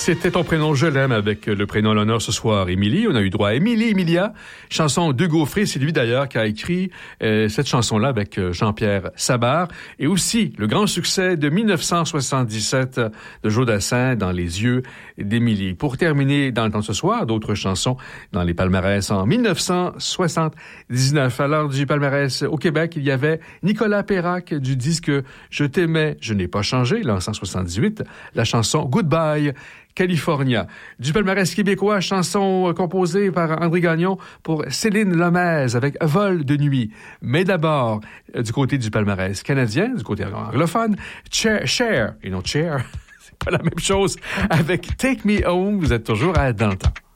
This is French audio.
C'était ton prénom Je l'aime avec le prénom à l'honneur ce soir, Émilie. On a eu droit à Émilie, Emilia, chanson de Gaufré. C'est lui d'ailleurs qui a écrit cette chanson-là avec Jean-Pierre Sabart. Et aussi le grand succès de 1977 de Joe Dassin, Dans les yeux d'Émilie. Pour terminer dans le temps de ce soir, d'autres chansons dans les palmarès en 1979. À l'heure du palmarès au Québec, il y avait Nicolas Perrac du disque Je t'aimais, je n'ai pas changé, là en 1978, la chanson Goodbye California. Du palmarès québécois, chanson composée par André Gagnon pour Céline Lomez avec Vol de nuit. Mais d'abord, du côté du palmarès canadien, du côté anglophone, Cher, et non Chair, c'est pas la même chose, avec Take Me Home, vous êtes toujours à Dans le temps.